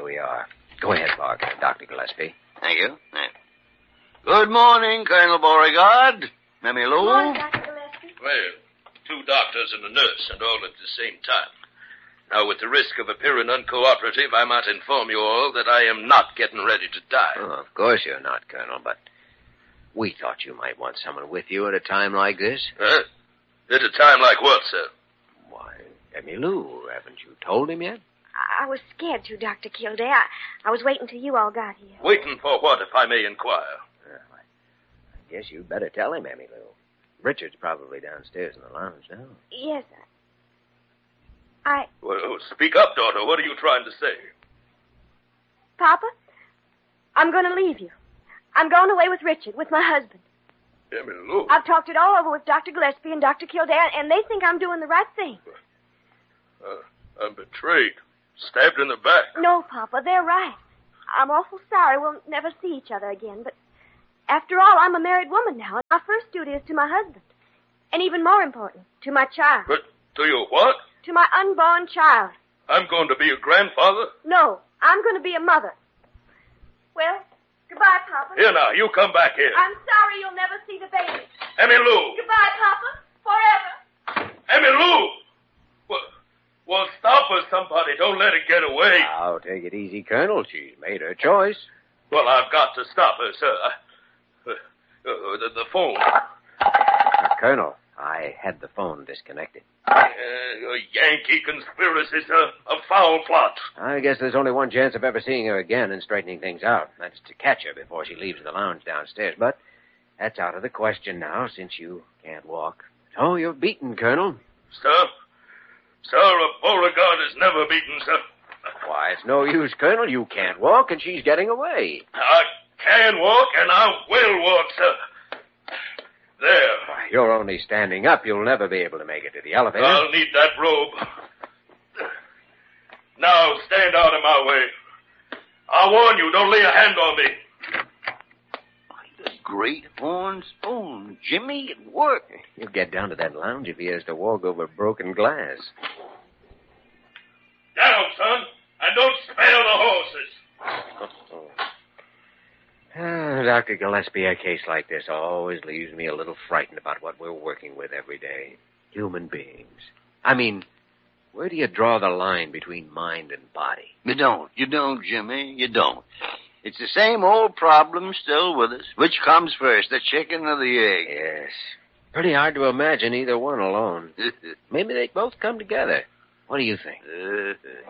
here we are. Go ahead, Parker. Dr. Gillespie. Thank you. Good morning, Colonel Beauregard. Mammy Lou. Good morning, Dr. Gillespie. Well, 2 doctors and a nurse, and all at the same time. Now, with the risk of appearing uncooperative, I might inform you all that I am not getting ready to die. Oh, of course you're not, Colonel, but we thought you might want someone with you at a time like this. Huh? At a time like what, sir? Why, Emmylou, haven't you told him yet? I was scared to, Dr. Kildare. I was waiting till you all got here. Waiting for what, if I may inquire? Well, I guess you'd better tell him, Emmylou. Richard's probably downstairs in the lounge now. Yes, Well, speak up, daughter. What are you trying to say? Papa, I'm going to leave you. I'm going away with Richard, with my husband. Emmylou. I've talked it all over with Dr. Gillespie and Dr. Kildare, and they think I'm doing the right thing. I'm betrayed. Stabbed in the back. No, Papa, they're right. I'm awful sorry we'll never see each other again, but after all, I'm a married woman now, and my first duty is to my husband. And even more important, to my child. But to you what? To my unborn child. I'm going to be a grandfather? No, I'm going to be a mother. Well, goodbye, Papa. Here now, you come back here. I'm sorry you'll never see the baby. Emmylou. Goodbye, Papa. Forever. Emmylou. Well, stop her, somebody. Don't let her get away. Now, take it easy, Colonel. She's made her choice. Well, I've got to stop her, sir. The phone. Colonel, I had the phone disconnected. A Yankee conspiracy, sir. A foul plot. I guess there's only one chance of ever seeing her again and straightening things out. That's to catch her before she leaves the lounge downstairs. But that's out of the question now, since you can't walk. So you're beaten, Colonel. Sir, a Beauregard is never beaten, sir. Why, it's no use, Colonel. You can't walk, and she's getting away. I can walk, and I will walk, sir. There. Why, you're only standing up. You'll never be able to make it to the elevator. I'll need that robe. Now, stand out of my way. I warn you, don't lay a hand on me. The great horn spoon. Jimmy, it worked. He'll get down to that lounge if he has to walk over broken glass. Down, son, and don't spare the horses. Dr. Gillespie, a case like this always leaves me a little frightened about what we're working with every day. Human beings. I mean, where do you draw the line between mind and body? You don't, Jimmy, you don't. It's the same old problem still with us. Which comes first, the chicken or the egg? Yes. Pretty hard to imagine either one alone. Maybe they both come together. What do you think?